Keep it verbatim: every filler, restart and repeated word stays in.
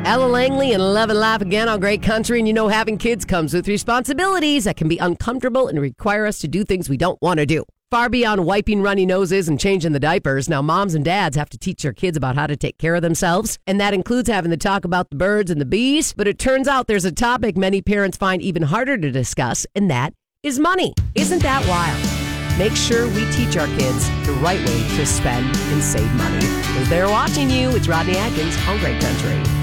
Ella Langley and Love and Laugh again on Great Country. And you know, having kids comes with responsibilities that can be uncomfortable and require us to do things we don't want to do. Far beyond wiping runny noses and changing the diapers, now moms and dads have to teach their kids about how to take care of themselves. And that includes having to talk about the birds and the bees. But it turns out there's a topic many parents find even harder to discuss, and that is money. Isn't that wild? Make sure we teach our kids the right way to spend and save money. Because they're watching you. It's Rodney Atkins on Great Country.